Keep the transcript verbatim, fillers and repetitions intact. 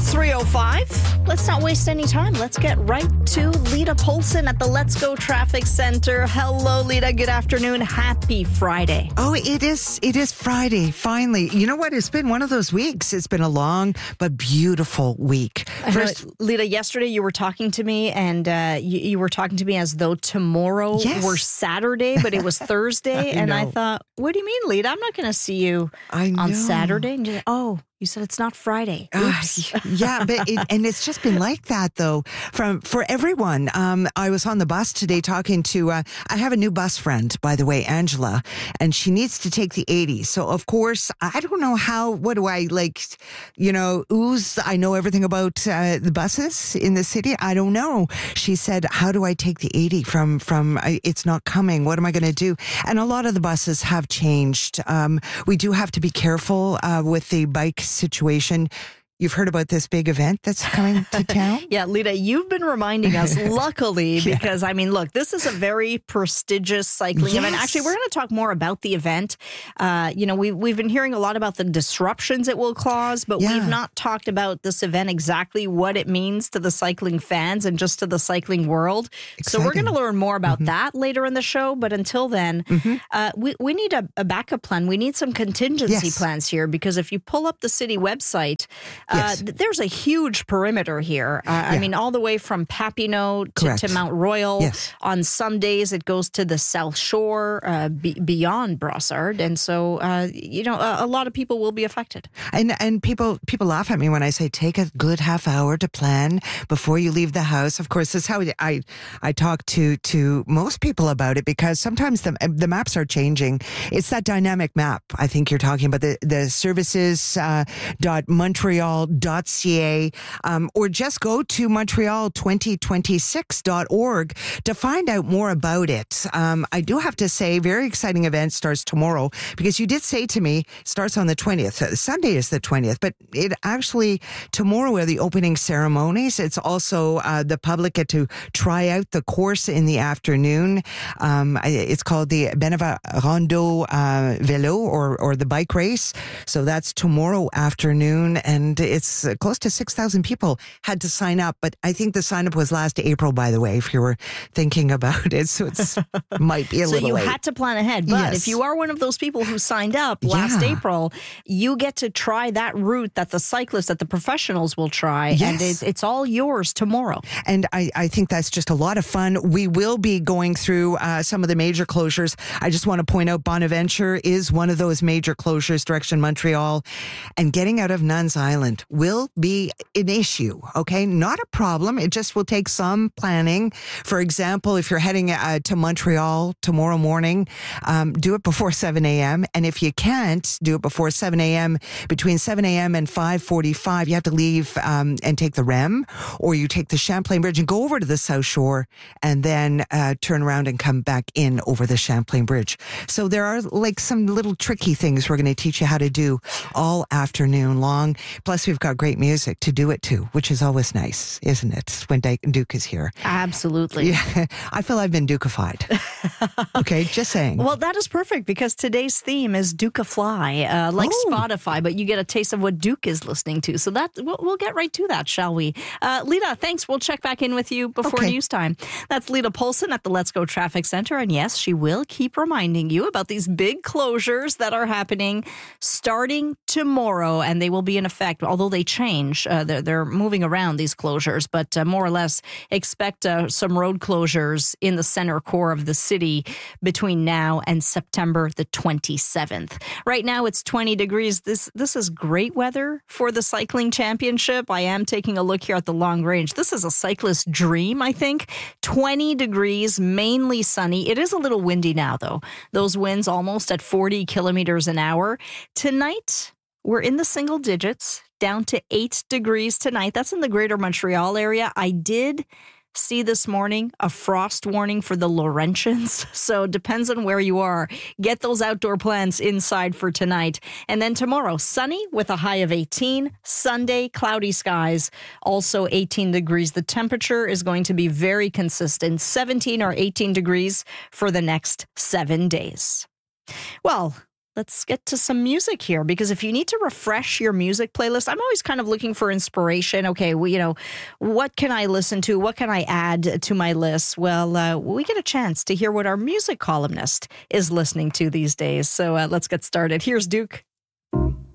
It's three oh five. Let's not waste any time. Let's get right to Lita Polson at the Let's Go Traffic Center. Hello, Lita. Good afternoon. Happy Friday. Oh, it is. It is Friday. Finally. You know what? It's been one of those weeks. It's been a long but beautiful week. First, Lita, yesterday you were talking to me and uh, you, you were talking to me as though tomorrow Yes. were Saturday, but it was Thursday. I and know. I thought, what do you mean, Lita? I'm not going to see you I know. on Saturday. And you're like, oh, you said it's not Friday. Oops. Uh, yeah, but it, and it's just been like that though from for everyone. Um, I was on the bus today talking to. Uh, I have a new bus friend, by the way, Angela, and she needs to take the eighty. So of course, I don't know how. What do I like? You know, ooze. I know everything about uh, the buses in the city. I don't know. She said, "How do I take the eighty from from? Uh, it's not coming. What am I going to do?" And a lot of the buses have changed. Um, we do have to be careful uh, with the bike situation. You've heard about this big event that's coming to town? Yeah, Lita, you've been reminding us, luckily, Yeah. because, I mean, look, this is a very prestigious cycling event. Yes. Actually, we're going to talk more about the event. Uh, you know, we, we've been hearing a lot about the disruptions it will cause, but Yeah. we've not talked about this event, exactly what it means to the cycling fans and just to the cycling world. So we're going to learn more about Mm-hmm. that later in the show. But until then, mm-hmm. uh, we, we need a, a backup plan. We need some contingency Yes. plans here, because if you pull up the city website, uh, Yes. th- there's a huge perimeter here. Uh, I Yeah. mean, all the way from Papineau to, Correct. to Mount Royal. Yes. On some days, it goes to the South Shore, uh, be, beyond Brossard. And so, uh, you know, a, a lot of people will be affected. And and people people laugh at me when I say take a good half hour to plan before you leave the house. Of course, that's how I I talk to to most people about it, because sometimes the the maps are changing. It's that dynamic map I think you're talking about, the the services uh, dot montreal dot c a, um, or just go to montreal twenty twenty-six dot org to find out more about it. Um, I do have to say, very exciting event starts tomorrow, because you did say to me it starts on the twentieth. Sunday is the twentieth, but it actually tomorrow are the opening ceremonies. It's also uh, the public get to try out the course in the afternoon. Um, it's called the Beneva Rondo uh, Velo or or the bike race. So that's tomorrow afternoon, and it's uh, close to six thousand people had to sign up. But I think the sign up was last April, by the way, if you were thinking about it. So it's might be a So little you late. had to plan ahead. But Yes. if you are one of those people who signed up last Yeah. April, you get to try that route that the cyclists, that the professionals will try. And Yes. it's, it's all yours tomorrow. And I, I think that's just a lot of fun. We will be going through uh, some of the major closures. I just want to point out Bonaventure is one of those major closures, direction Montreal. And getting out of Nuns Island will be an issue, okay? Not a problem. It just will take some planning. For example, if you're heading uh, to Montreal tomorrow morning, um, do it before seven a.m. And if you can't do it before seven a.m., between seven a.m. and five forty-five, you have to leave um, and take the R E M, or you take the Champlain Bridge and go over to the South Shore and then uh, turn around and come back in over the Champlain Bridge. So there are like some little tricky things we're going to teach you how to do all afternoon long. Plus, we've got great music to do it to, which is always nice, isn't it, when Duke is here? Absolutely. Yeah, I feel I've been Dukeified. Okay, just saying. Well, that is perfect, because today's theme is Duke-a-Fly, uh, like Oh. Spotify, but you get a taste of what Duke is listening to. So that we'll, we'll get right to that, shall we? Uh, Lita, thanks. We'll check back in with you before Okay. news time. That's Lita Polson at the Let's Go Traffic Center. And yes, she will keep reminding you about these big closures that are happening starting tomorrow, and they will be in effect, although they change. Uh, they're, they're moving around, these closures, but uh, more or less expect uh, some road closures in the center core of the city between now and September the twenty-seventh. Right now it's twenty degrees. This this is great weather for the cycling championship. I am taking a look here at the long range. This is a cyclist dream, I think. twenty degrees, mainly sunny. It is a little windy now, though. Those winds almost at forty kilometers an hour. Tonight, we're in the single digits, down to eight degrees tonight. That's in the greater Montreal area. I did see this morning a frost warning for the Laurentians. So it depends on where you are. Get those outdoor plants inside for tonight. And then tomorrow, sunny with a high of eighteen. Sunday, cloudy skies, also eighteen degrees. The temperature is going to be very consistent, seventeen or eighteen degrees for the next seven days. Well, let's get to some music here, because if you need to refresh your music playlist, I'm always kind of looking for inspiration. Okay, well, you know, what can I listen to? What can I add to my list? Well, uh, we get a chance to hear what our music columnist is listening to these days. So uh, let's get started. Here's Duke.